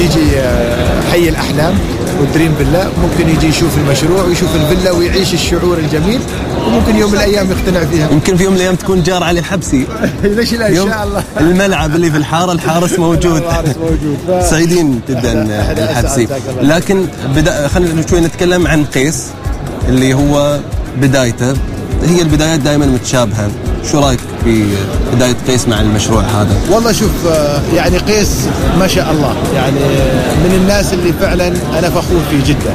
يجي حي الأحلام والدريم فيلا، ممكن يجي يشوف المشروع ويشوف الفيلا ويعيش الشعور الجميل، وممكن يوم من الأيام يقتنع فيها. يمكن في يوم من الأيام تكون جار علي الحبسي. ليش لا، إن شاء الله. الملعب اللي في الحارة الحارس موجود. سعيدين جدا الحبسي. لكن خلينا شوي نتكلم عن قيس اللي هو بدايته. هي البدايات دائما متشابهة. شو رأيك في بداية قيس مع المشروع هذا؟ والله شوف، يعني قيس ما شاء الله، يعني من الناس اللي فعلا أنا فخور فيه جدا،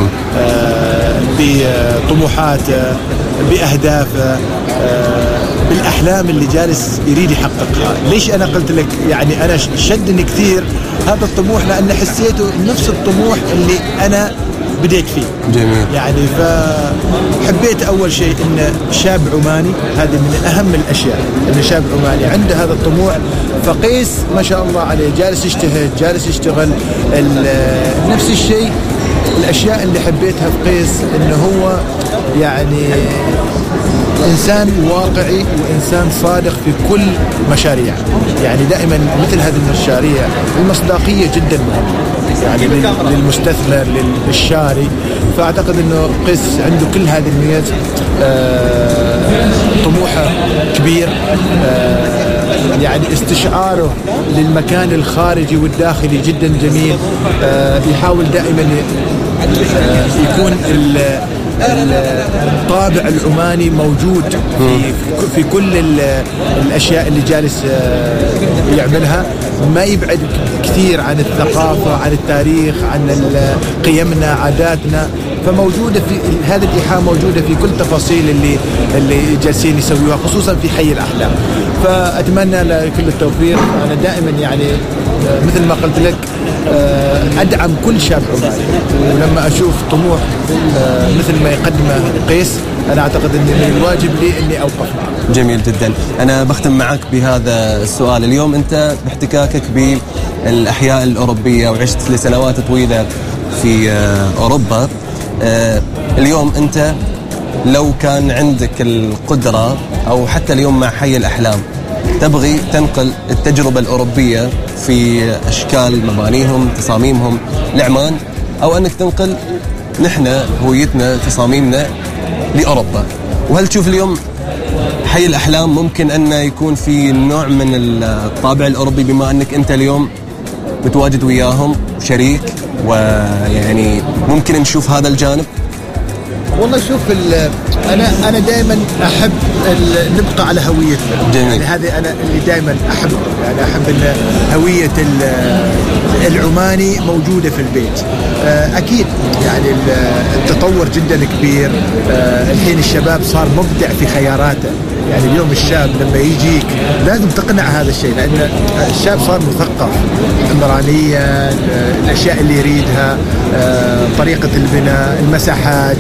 بطموحاته، بأهدافه، بالأحلام اللي جالس يريد يحققها. ليش أنا قلت لك يعني أنا شدني كثير هذا الطموح؟ لأن حسيته نفس الطموح اللي أنا بديت فيه. جميل. يعني فحبيت أول شيء إن شاب عماني، هذه من أهم الأشياء، إن شاب عماني عنده هذا الطموح. فقيس ما شاء الله عليه جالس يجتهد، جالس يشتغل. نفس الشيء الأشياء اللي حبيتها في قيس إنه هو يعني إنسان واقعي وإنسان صادق في كل مشاريع. يعني دائما مثل هذه المشاريع المصداقية جدا مهمة، يعني للمستثمر للشاري. فأعتقد أنه قيس عنده كل هذه الميزات. طموحه كبير، يعني استشعاره للمكان الخارجي والداخلي جدا جميل. يحاول دائما يكون الطابع العماني موجود في كل الأشياء اللي جالس يعملها. ما يبعد كثير عن الثقافة، عن التاريخ، عن قيمنا، عاداتنا. فموجودة في هذه الإيحاء، موجودة في كل تفاصيل اللي جالسين يسويوها، خصوصا في حي الأحلام. فأتمنى له كل التوفيق. أنا دائما يعني مثل ما قلت لك أدعم كل شاب عماني، ولما أشوف طموح مثل ما يقدمه قيس أنا أعتقد أن من الواجب لي أني أوقف معه. جميل جدا. أنا بختم معك بهذا السؤال. اليوم أنت باحتكاكك بالأحياء الأوروبية وعشت لسنوات طويلة في أوروبا، اليوم أنت لو كان عندك القدرة أو حتى اليوم مع حي الأحلام تبغي تنقل التجربة الأوروبية في أشكال مبانيهم، تصاميمهم لعمان، أو أنك تنقل نحن هويتنا، تصاميمنا لأوروبا، وهل تشوف اليوم حي الأحلام ممكن أنه يكون في نوع من الطابع الأوروبي بما أنك أنت اليوم متواجد وياهم شريك، ويعني ممكن نشوف هذا الجانب؟ والله شوف، أنا دائما أحب نبقى على هويتنا. يعني هذه أنا اللي دائما أحب، يعني أحب أن هوية العماني موجودة في البيت. أكيد يعني التطور جدا كبير. الحين الشباب صار مبدع في خياراته. يعني اليوم الشاب لما يجيك لازم تقنع هذا الشيء، لأن الشاب صار مثقف عمرانيا، الأشياء اللي يريدها، طريقة البناء، المساحات.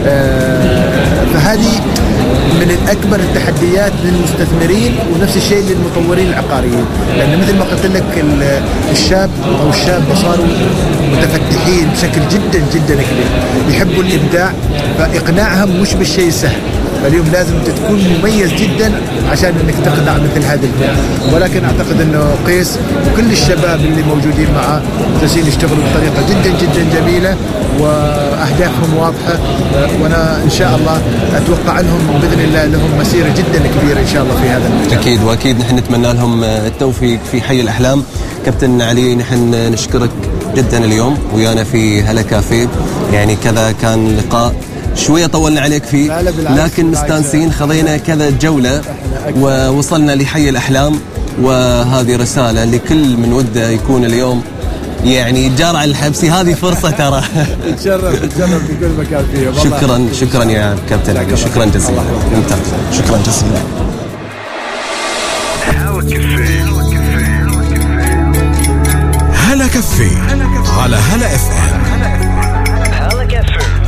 فهذه من الأكبر التحديات للمستثمرين، ونفس الشيء للمطورين العقاريين، لأن مثل ما قلت لك الشاب أو الشابة صاروا متفتحين بشكل جدا جدا كبير، يحبوا الإبداع. فإقناعهم مش بالشيء سهل. فاليوم لازم تكون مميز جدا عشان انك تقنع مثل هذا الفئة. ولكن اعتقد انه قيس وكل الشباب اللي موجودين معه جالسين يشتغلوا بطريقه جدا جدا جميله، واهدافهم واضحه. وانا ان شاء الله اتوقع لهم باذن الله لهم مسيره جدا كبيره ان شاء الله في هذا المجال. اكيد، واكيد نحن نتمنى لهم التوفيق في حي الاحلام. كابتن علي، نحن نشكرك جدا اليوم ويانا في هلا كافيه. يعني كذا كان لقاء شوية طولنا عليك فيه، لكن مستانسين، خذينا كذا جولة ووصلنا لحي الأحلام. وهذه رسالة لكل من وده يكون اليوم يعني جار على الحبسي. هذه فرصة ترى. نتشرف في كل مكان فيه. شكرا يا كابتن علي، شكرا جزيلا. ممتاز، شكرا جزيلا. هلا كافيه على هلا FM.